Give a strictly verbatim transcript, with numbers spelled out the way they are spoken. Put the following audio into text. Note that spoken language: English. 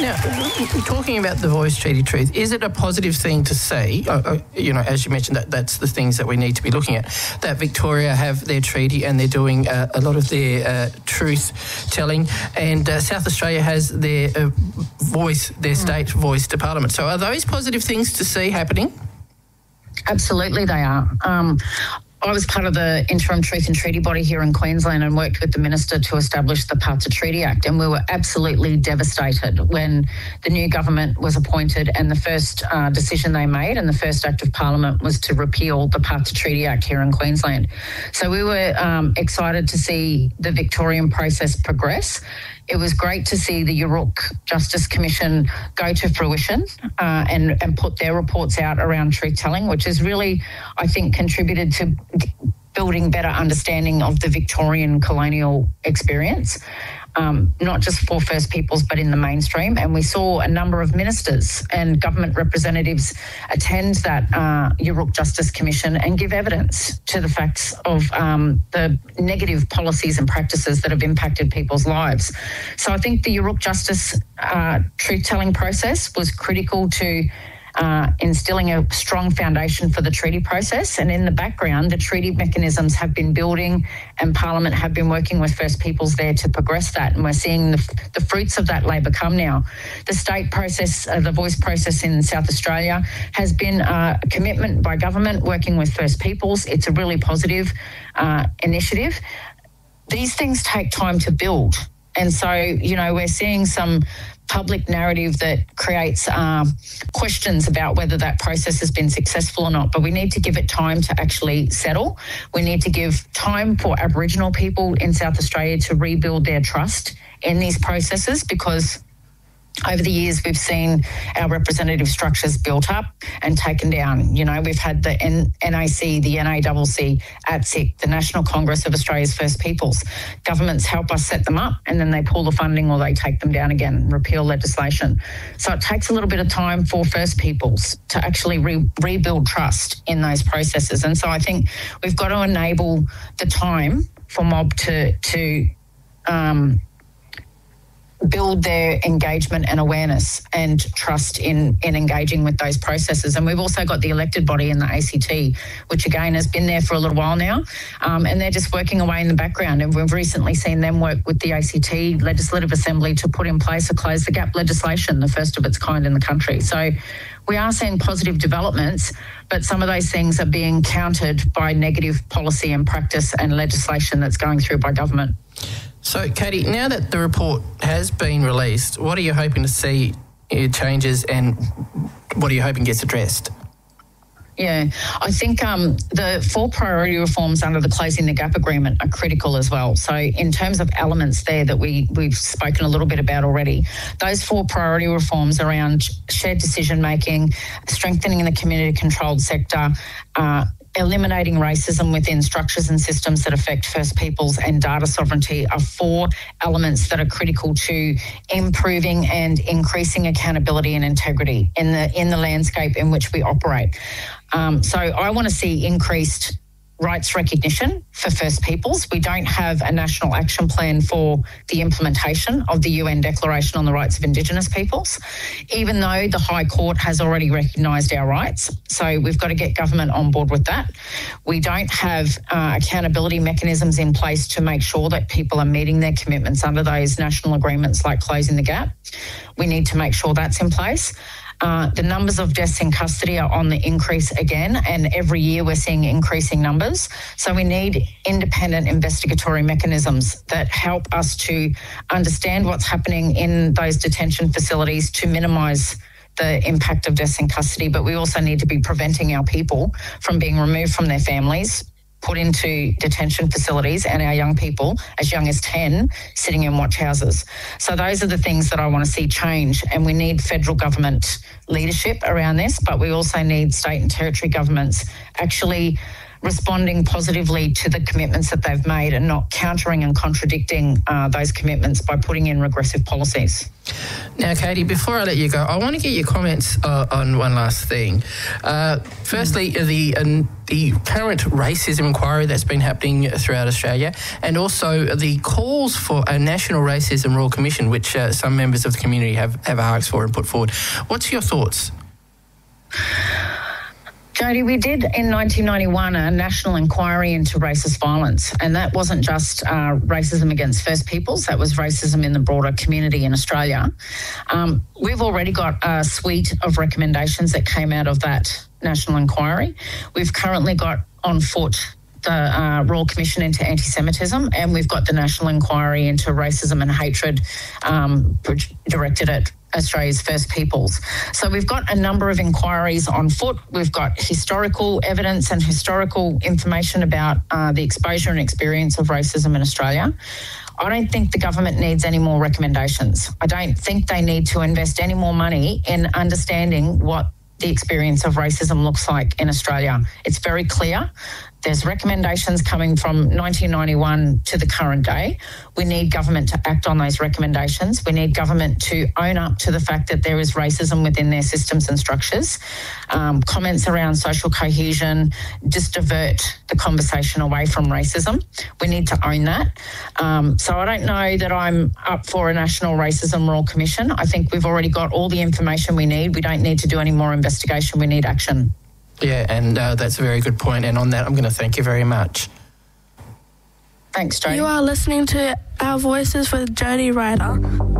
Now, talking about the Voice Treaty Truth, is it a positive thing to see, uh, uh, you know, as you mentioned, that that's the things that we need to be looking at, that Victoria have their treaty and they're doing uh, a lot of their uh, truth-telling, and uh, South Australia has their uh, voice, their state voice to Parliament. So are those positive things to see happening? Absolutely they are. Um, I was part of the interim truth and treaty body here in Queensland and worked with the minister to establish the Path to Treaty Act, and we were absolutely devastated when the new government was appointed and the first uh, decision they made and the first act of Parliament was to repeal the Path to Treaty Act here in Queensland. So we were um, excited to see the Victorian process progress. It was great to see the Yurruk Justice Commission go to fruition uh, and, and put their reports out around truth-telling, which has really, I think, contributed to building better understanding of the Victorian colonial experience, um, not just for First Peoples, but in the mainstream. And we saw a number of ministers and government representatives attend that uh, Yurruk Justice Commission and give evidence to the facts of um, the negative policies and practices that have impacted people's lives. So I think the Yurruk Justice uh, truth-telling process was critical to Uh, instilling a strong foundation for the treaty process. And in the background, the treaty mechanisms have been building and Parliament have been working with First Peoples there to progress that. And we're seeing the, the fruits of that labour come now. The state process, uh, the voice process in South Australia has been uh, a commitment by government working with First Peoples. It's a really positive uh, initiative. These things take time to build. And so, you know, we're seeing some public narrative that creates um, questions about whether that process has been successful or not, but we need to give it time to actually settle. We need to give time for Aboriginal people in South Australia to rebuild their trust in these processes, because over the years, we've seen our representative structures built up and taken down. You know, we've had the N- NAC, the N A C C, A T S I C, the National Congress of Australia's First Peoples. Governments help us set them up and then they pull the funding or they take them down again, repeal legislation. So it takes a little bit of time for First Peoples to actually re- rebuild trust in those processes. And so I think we've got to enable the time for mob to, to um, build their engagement and awareness and trust in, in engaging with those processes. And we've also got the elected body in the A C T, which again has been there for a little while now, um, and they're just working away in the background. And we've recently seen them work with the A C T Legislative Assembly to put in place a Close the Gap legislation, the first of its kind in the country. So we are seeing positive developments, but some of those things are being countered by negative policy and practice and legislation that's going through by government. So, Katie, now that the report has been released, what are you hoping to see uh, changes and what are you hoping gets addressed? Yeah, I think um, the four priority reforms under the Closing the Gap agreement are critical as well. So in terms of elements there that we, we've spoken a little bit about already, those four priority reforms around shared decision-making, strengthening the community-controlled sector, uh, eliminating racism within structures and systems that affect First Peoples, and data sovereignty are four elements that are critical to improving and increasing accountability and integrity in the in the landscape in which we operate. Um, so I want to see increased rights recognition for First Peoples. We don't have a national action plan for the implementation of the U N Declaration on the Rights of Indigenous Peoples, even though the High Court has already recognised our rights. So we've got to get government on board with that. We don't have uh, accountability mechanisms in place to make sure that people are meeting their commitments under those national agreements like Closing the Gap. We need to make sure that's in place. Uh, the numbers of deaths in custody are on the increase again, and every year we're seeing increasing numbers. So we need independent investigatory mechanisms that help us to understand what's happening in those detention facilities to minimise the impact of deaths in custody. But we also need to be preventing our people from being removed from their families, put into detention facilities, and our young people, as young as ten, sitting in watch houses. So those are the things that I want to see change, and we need federal government leadership around this, but we also need state and territory governments actually responding positively to the commitments that they've made and not countering and contradicting uh, those commitments by putting in regressive policies. Now, Katie, before I let you go, I want to get your comments uh, on one last thing. Uh, firstly, the uh, the current racism inquiry that's been happening throughout Australia, and also the calls for a National Racism Royal Commission, which uh, some members of the community have, have asked for and put forward. What's your thoughts? Jody, we did in nineteen ninety-one a national inquiry into racist violence, and that wasn't just uh, racism against First Peoples, that was racism in the broader community in Australia. Um, we've already got a suite of recommendations that came out of that national inquiry. We've currently got on foot the uh, Royal Commission into Anti-Semitism, and we've got the National Inquiry into Racism and Hatred um, directed at Australia's First Peoples. So we've got a number of inquiries on foot. We've got historical evidence and historical information about uh, the exposure and experience of racism in Australia. I don't think the government needs any more recommendations. I don't think they need to invest any more money in understanding what the experience of racism looks like in Australia. It's very clear. There's recommendations coming from nineteen ninety-one to the current day. We need government to act on those recommendations. We need government to own up to the fact that there is racism within their systems and structures. Um, comments around social cohesion just divert the conversation away from racism. We need to own that. Um, so I don't know that I'm up for a National Racism Royal Commission. I think we've already got all the information we need. We don't need to do any more investigation. We need action. Yeah, and uh, that's a very good point. And on that, I'm going to thank you very much. Thanks, Jody. You are listening to Our Voices with Jody Ryder.